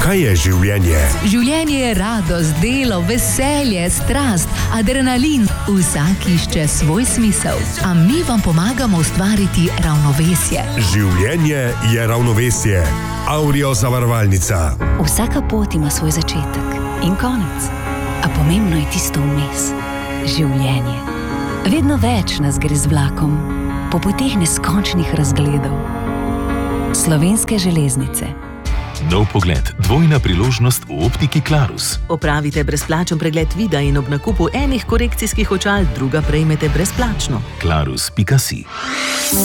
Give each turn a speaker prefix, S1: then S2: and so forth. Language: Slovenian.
S1: Kaj je življenje?
S2: Življenje je radost, delo, veselje, strast, adrenalin. Vsak išče svoj smisel. A mi vam pomagamo ustvariti ravnovesje.
S1: Življenje je ravnovesje. Aurio zavarovalnica.
S3: Vsaka pot ima svoj začetek in konec. A pomembno je tisto vmes. Življenje. Vedno več nas gre z vlakom, po poteh neskončnih razgledov. Slovenske železnice.
S4: Nov pogled, dvojna priložnost v optiki Clarus.
S5: Opravite brezplačen pregled vida in ob nakupu enih korekcijskih očal druga prejmete brezplačno.
S4: Clarus.si